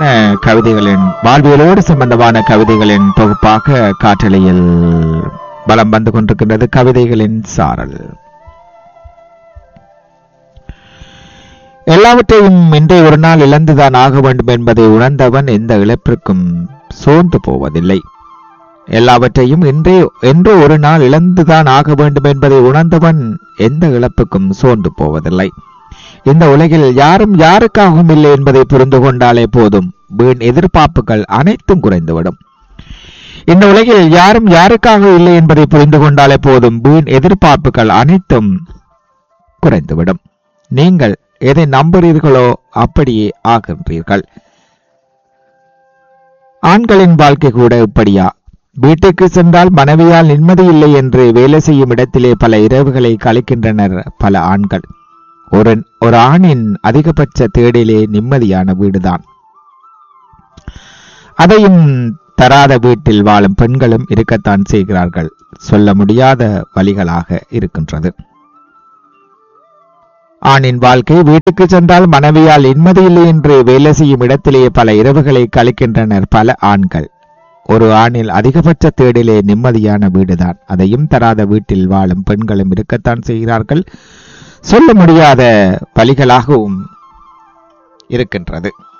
கவிதைகளின் வாழ்வியலோடு சம்பந்தமான கவிதைகளின் தொகுப்பாக காற்றலையில் பலம் வந்து கொண்டிருக்கின்றது கவிதைகளின் சாரல். எல்லாவற்றையும் இன்றைய ஒரு நாள் இழந்துதான் ஆக வேண்டும் என்பதை உணர்ந்தவன் எந்த இழப்பிற்கும் சோர்ந்து போவதில்லை. எல்லாவற்றையும் இன்று ஒரு நாள் இழந்துதான் ஆக வேண்டும் என்பதை உணர்ந்தவன் எந்த இழப்புக்கும் சோர்ந்து போவதில்லை. இந்த உலகில் யாரும் யாருக்காகவும் இல்லை என்பதை புரிந்து கொண்டாலே போதும், வீண் எதிர்பார்ப்புகள் அனைத்தும் குறைந்துவிடும். இந்த உலகில் யாரும் யாருக்காக இல்லை என்பதை புரிந்து கொண்டாலே போதும், வீண் எதிர்பார்ப்புகள் அனைத்தும் குறைந்துவிடும். நீங்கள் எதை நம்புகிறீர்களோ அப்படியே ஆகின்றீர்கள். ஆண்களின் வாழ்க்கை கூட இப்படியா? வீட்டுக்கு சென்றால் மனைவியால் நிம்மதி இல்லை என்று வேலை செய்யும் இடத்திலே பல இரவுகளை கழிக்கின்றனர் பல ஆண்கள். ஒரு ஆணின் அதிகபட்ச தேடலே நிம்மதியான வீடுதான். அதையும் தராத வீட்டில் வாழும் பெண்களும் இருக்கத்தான் செய்கிறார்கள். சொல்ல முடியாத வழிகளாக இருக்கின்றது. ஆணின் வாழ்க்கை வீட்டுக்கு சென்றால் மனைவியால் நிம்மதியில்லை என்று வேலை செய்யும் இடத்திலேயே பல இரவுகளை கழிக்கின்றனர் பல ஆண்கள். ஒரு ஆணில் அதிகபட்ச தேடலே நிம்மதியான வீடுதான். அதையும் தராத வீட்டில் வாழும் பெண்களும் இருக்கத்தான் செய்கிறார்கள். சொல்ல முடியாத வழிகளாகவும் இருக்கின்றது.